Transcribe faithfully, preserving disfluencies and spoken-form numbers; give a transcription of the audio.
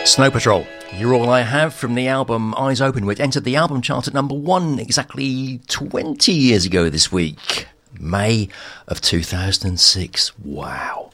Snow Patrol, You're All I Have, from the album Eyes Open, which entered the album chart at number one exactly twenty years ago this week, May of two thousand six. Wow.